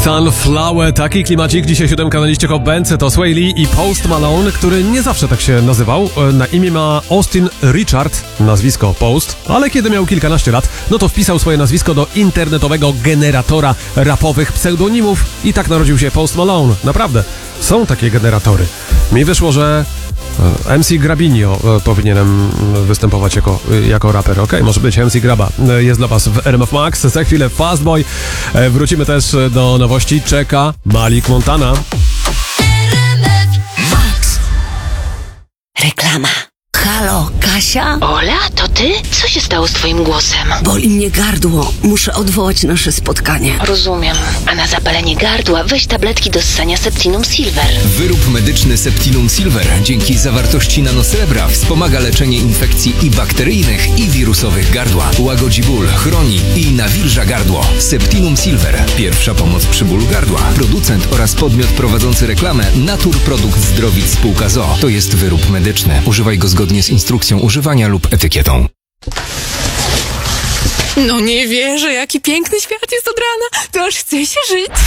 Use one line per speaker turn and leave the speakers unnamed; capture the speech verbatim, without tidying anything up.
Sunflower, taki klimacik. Dzisiaj siódemka na liście Hot Band, to Sway Lee i Post Malone, który nie zawsze tak się nazywał. Na imię ma Austin Richard, nazwisko Post, ale kiedy miał kilkanaście lat, no to wpisał swoje nazwisko do internetowego generatora rapowych pseudonimów i tak narodził się Post Malone. Naprawdę, są takie generatory. Mi wyszło, że M C Grabinio powinienem występować jako, jako raper. Okej, okay, może być M C Graba. Jest dla was w R M F Max. Za chwilę Fastboy. Wrócimy też do nowości. Czeka Malik Montana.
Max. Reklama. Halo, Kasia?
Ola, to ty? Co się stało z twoim głosem?
Boli mnie gardło. Muszę odwołać nasze spotkanie.
Rozumiem. A na zapalenie gardła weź tabletki do ssania Septinum Silver.
Wyrób medyczny Septinum Silver dzięki zawartości nanosrebra wspomaga leczenie infekcji i bakteryjnych, i wirusowych gardła. Łagodzi ból, chroni i nawilża gardło. Septinum Silver. Pierwsza pomoc przy bólu gardła. Producent oraz podmiot prowadzący reklamę Naturprodukt Zdrowic Spółka z o o. To jest wyrób medyczny. Używaj go zgodnie z instrukcją używania lub etykietą.
No nie wierzę, jaki piękny świat jest od rana. To aż chce się żyć.